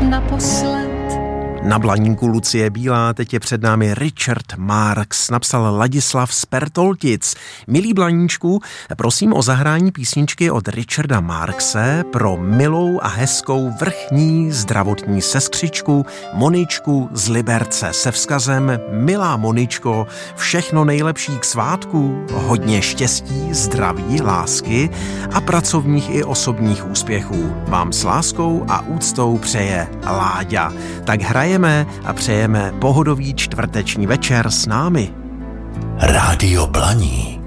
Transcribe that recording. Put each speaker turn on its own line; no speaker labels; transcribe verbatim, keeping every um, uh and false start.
naposled.
Na Blaníku Lucie Bílá, teď je před námi Richard Marx, napsal Ladislav z Pertoltic. Milý Blaníčku, prosím o zahrání písničky od Richarda Marxe pro milou a hezkou vrchní zdravotní sestřičku Moničku z Liberce se vzkazem: milá Moničko, všechno nejlepší k svátku, hodně štěstí, zdraví, lásky a pracovních i osobních úspěchů. Vám s láskou a úctou přeje Láďa. Tak hraje a přejeme pohodový čtvrteční večer s námi.
Rádio Blaník.